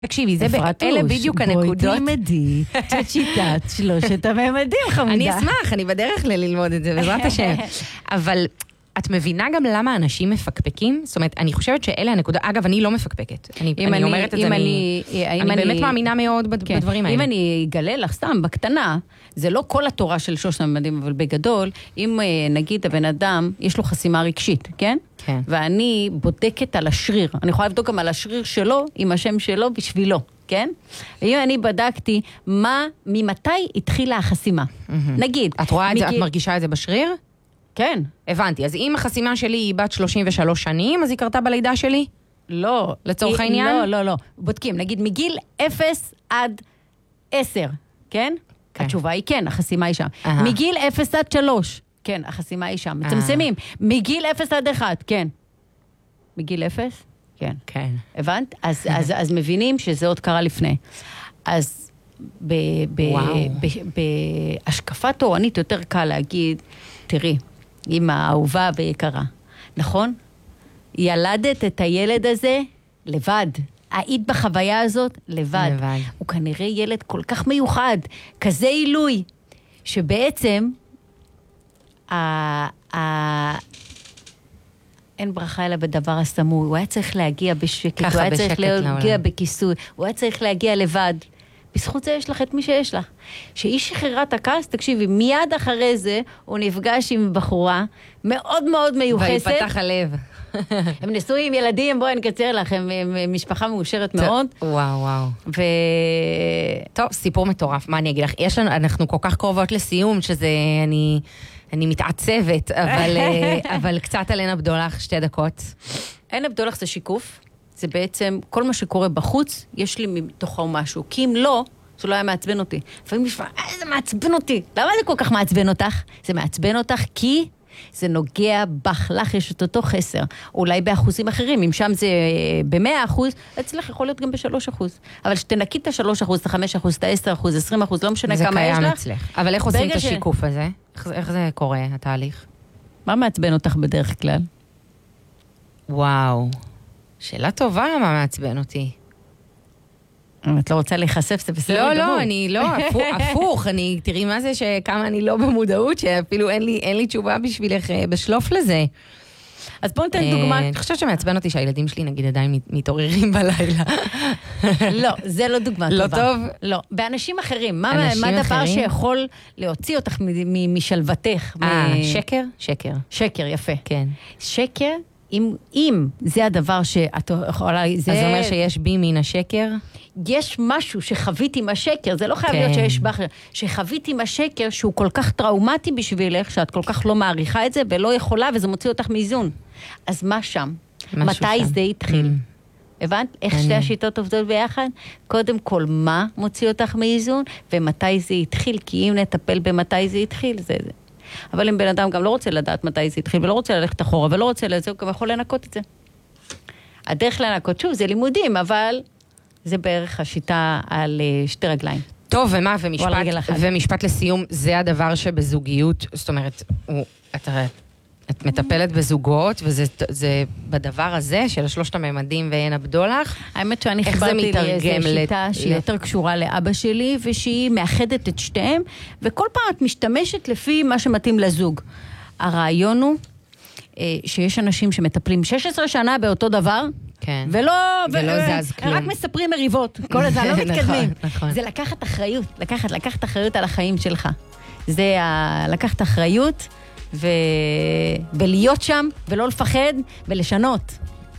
תקשיבי, אלה בדיוק הנקודות. בואי תלמדי את שיטת שלושת הממדים, חמודה. אני אשמח, אני בדרך ללמוד את זה, בעזרת השם. אבל את מבינה גם למה אנשים מפקפקים? זאת אומרת, אני חושבת שאלה הנקודות, אגב, אני לא מפקפקת. אני אומרת את זה, אני באמת מאמינה מאוד בדברים האלה. אם אני אגלה לך סתם, בקטנה, זה לא כל התורה של שלושת הממדים, אבל בגדול, אם נגיד הבן אדם, יש לו חסימה רגשית, כן? כן. ואני בודקת על השריר. אני יכולה לבדוק גם על השריר שלו, עם השם שלו בשבילו, כן? ואם אני בדקתי, ממתי התחילה החסימה? נגיד. את רואה את זה, את מרגישה את זה בשריר? כן. הבנתי. אז אם החסימה שלי היא בת 33 שנים, אז היא קרתה בלידה שלי? לא. לצורך העניין? לא. בודקים. נגיד, מגיל 0 עד 10, כן? התשובה היא כן, החסימה היא שם. מגיל 0 עד 3, כן, החסימה היא שם. מצמצמים. מגיל 0 עד 1, כן. מגיל 0? כן. כן. הבנת? אז מבינים שזה עוד קרה לפני. אז בהשקפה תורנית יותר קל להגיד, תראי, אמא האהובה ויקרה, נכון? ילדת את הילד הזה לבד. היית בחוויה הזאת לבד. הוא כנראה ילד כל כך מיוחד, כזה עילוי, שבעצם אין ברכה אלא בדבר הסמוי. הוא היה צריך להגיע בשקט, הוא היה צריך להגיע בכיסוי, הוא היה צריך להגיע לבד. בזכות זה יש לך את מי שיש לך. שאיש שחררה את הכעס, תקשיבי, מיד אחרי זה הוא נפגש עם בחורה מאוד מאוד מיוחסת. ויפתח הלב. הם נשואים, ילדים, בואי נקצר לך, הם משפחה מאושרת מאוד. וואו. טוב, סיפור מטורף, מה אני אגיד לך? אנחנו כל כך קרובות לסיום, שזה, אני מתעצבת, אבל קצת על עין הבדולח, 2 דקות. עין הבדולח זה שיקוף. זה בעצם, כל מה שקורה בחוץ, יש לי מתוכו משהו. כי אם לא, זה לא היה מעצבן אותי. לפעמים נשמע, זה מעצבן אותי. למה זה כל כך מעצבן אותך? זה מעצבן אותך כי זה נוגע בך, לך יש את אותו חסר. אולי באחוזים אחרים, אם שם זה ב100%, אצלך יכול להיות גם ב3%. אבל שתנקי את ה3%, את ה5%, את ה10%, 20%, לא משנה כמה יש לך. אצלך. אבל איך עושים את השיקוף הזה? איך זה קורה, התהליך? מה מעצבן אותך בדרך כלל? וואו. שאלה טובה, מה מעצבן אותי? את לא רוצה להיחשף, זה בסדר גמור. לא, הפוך, תראי מה זה שכמה אני לא במודעות, שאפילו אין לי תשובה בשבילך בשלוף לזה. אז בואו נתן דוגמה. אני חושבת שמעצבן אותי שהילדים שלי נגיד עדיין מתעוררים בלילה. לא, זה לא דוגמה טובה. לא טוב? לא, באנשים אחרים. מה הדבר שיכול להוציא אותך משלוותך? שקר? שקר. שקר, יפה. כן. שקר, אם זה הדבר שאת יכולה... אז זה אומר שיש בי מן השקר? יש משהו שחווית עם השקר, זה לא חייב להיות שיש בך, שחווית עם השקר שהוא כל כך טראומטי בשבילך, שאת כל כך לא מעריכה את זה ולא יכולה, וזה מוציא אותך מאיזון. אז מה שם? מתי זה התחיל? הבנת? איך שתי השיטות עובדות ביחד? קודם כל, מה מוציא אותך מאיזון, ומתי זה התחיל? כי אם נטפל במתי זה התחיל, זה. אבל אם בן אדם גם לא רוצה לדעת מתי זה התחיל, ולא רוצה ללכת אחורה, ולא רוצה לזה, הוא גם יכול לנקות את זה. הדרך לנקות, שוב, זה לימודים, אבל זה בערך השיטה על 2 רגליים. טוב, ומה, ומשפט לסיום, זה הדבר שבזוגיות, זאת אומרת, את מטפלת בזוגות, וזה בדבר הזה של 3 הממדים ועין הבדולח. האמת שאני חיברתי לאיזו שיטה שהיא יותר קשורה לאבא שלי, ושהיא מאחדת את שתיהם, וכל פעם את משתמשת לפי מה שמתאים לזוג. הרעיון הוא שיש אנשים שמטפלים 16 שנה באותו דבר, כן. ולא זז כלום. רק מספרים מריבות, כל הזמן, לא מתקדמים. זה לקחת אחריות, לקחת אחריות על החיים שלך. זה לקחת אחריות, ולהיות שם, ולא לפחד, ולשנות.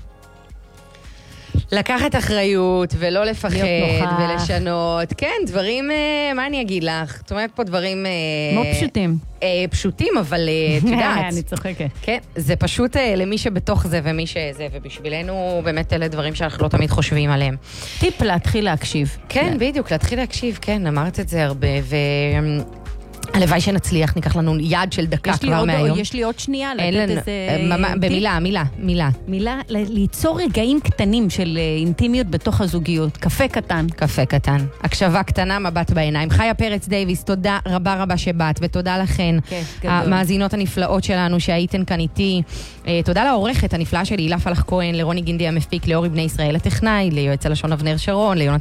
לקחת אחריות, ולא לפחד, ולשנות. כן, דברים, מה אני אגיד לך? זאת אומרת פה דברים... מאוד פשוטים. פשוטים, אבל את יודעת. אני צוחקת. כן, זה פשוט למי שבתוך זה ומי שזה, ובשבילנו באמת אלה דברים שאנחנו לא תמיד חושבים עליהם. טיפ להתחיל להקשיב. כן, בדיוק, להתחיל להקשיב, כן, אמרת את זה הרבה, הלוואי שנצליח, ניקח לנו יד של דקה כבר מהיום. יש לי עוד שנייה לתת איזה... מילה. מילה, ליצור רגעים קטנים של אינטימיות בתוך הזוגיות. קפה קטן. קפה קטן. הקשבה קטנה, מבט בעיניים. חיה פרץ דייביס, תודה רבה שבאת, ותודה לכן, המאזינות הנפלאות שלנו שהייתן כאן איתי. תודה לעורכת הנפלאה שלי, הילה פלח כהן, לרוני גינדי המפיק, לאורי בני ישראל הטכנאי, ליועץ הלשון אבנר שרון, ליונתן